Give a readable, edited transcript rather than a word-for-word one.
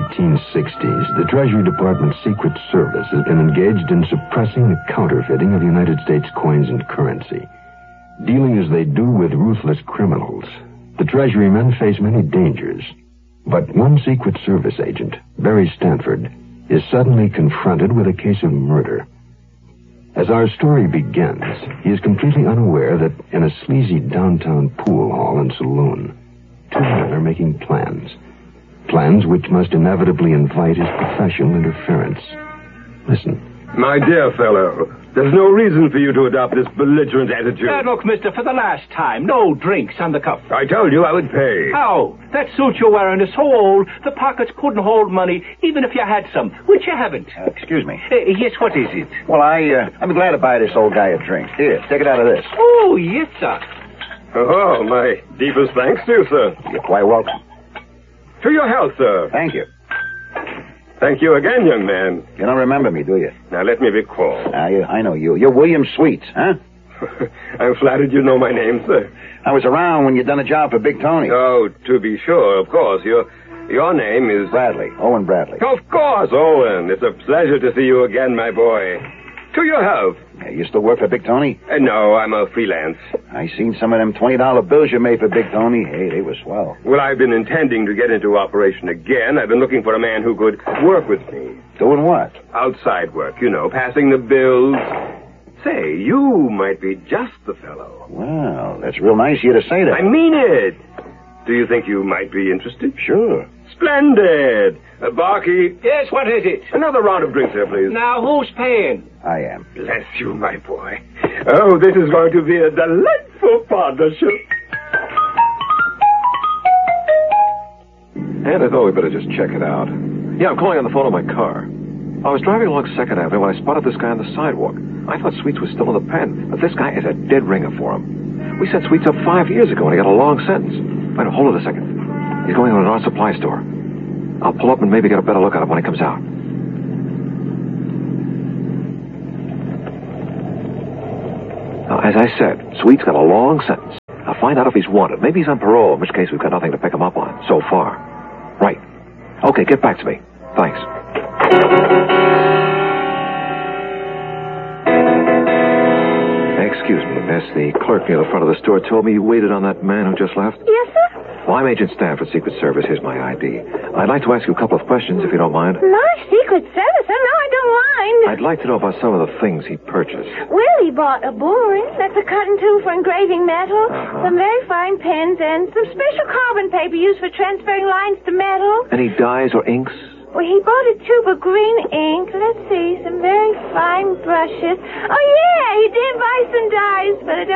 1860s, the Treasury Department's Secret Service has been engaged in suppressing the counterfeiting of United States coins and currency. Dealing as they do with ruthless criminals, the Treasury men face many dangers. But one Secret Service agent, Barry Stanford, is suddenly confronted with a case of murder. As our story begins, he is completely unaware that in a sleazy downtown pool hall and saloon, two men are making plans. Plans which must inevitably invite his professional interference. Listen. My dear fellow, there's no reason for you to adopt this belligerent attitude. Look, mister, for the last time, no drinks on the cuff. I told you I would pay. How? That suit you're wearing is so old, the pockets couldn't hold money, even if you had some, which you haven't. Excuse me. Yes, what is it? Well, I'm glad to buy this old guy a drink. Here, take it out of this. Oh, yes, sir. Oh, my deepest thanks to you, sir. You're quite welcome. To your health, sir. Thank you. Thank you again, young man. You don't remember me, do you? Now, let me recall. I know you. You're William Sweets, huh? I'm flattered you know my name, sir. I was around when you done a job for Big Tony. Oh, to be sure, of course. Your name is... Bradley. Owen Bradley. Of course, Owen. It's a pleasure to see you again, my boy. To your health. You still work for Big Tony? No, I'm a freelance. I seen some of them $20 bills you made for Big Tony. Hey, they were swell. Well, I've been intending to get into operation again. I've been looking for a man who could work with me. Doing what? Outside work, passing the bills. Say, you might be just the fellow. Well, that's real nice of you to say that. I mean it. Do you think you might be interested? Sure. Splendid. Barkeep. Yes, what is it? Another round of drinks here, please. Now, who's paying? I am. Bless you, my boy. Oh, this is going to be a delightful partnership. And I thought we better just check it out. Yeah, I'm calling on the phone on my car. I was driving along 2nd Avenue when I spotted this guy on the sidewalk. I thought Sweets was still in the pen, but this guy is a dead ringer for him. We sent Sweets up 5 years ago and he got a long sentence. Wait, hold it a second. He's going to an art supply store. I'll pull up and maybe get a better look at him when he comes out. Now, as I said, Sweet's got a long sentence. I'll find out if he's wanted. Maybe he's on parole, in which case we've got nothing to pick him up on so far. Right. Okay, get back to me. Thanks. Excuse me, miss. The clerk near the front of the store told me you waited on that man who just left. Yes, sir? Well, I'm Agent Stanford, Secret Service. Here's my ID. I'd like to ask you a couple of questions, if you don't mind. My Secret Service? Oh, no, I don't mind. I'd like to know about some of the things he purchased. Well, he bought a boring. That's a cutting tool for engraving metal. Some very fine pens and some special carbon paper used for transferring lines to metal. Any dyes or inks? Well, he bought a tube of green ink. Let's see, some very fine brushes. Oh, yeah, he did buy some dyes, but I don't